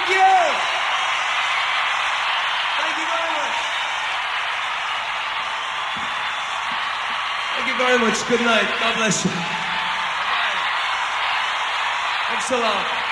Thank you. Thank you very much. Thank you very much. Good night. God bless you. Bye-bye. Thanks a lot.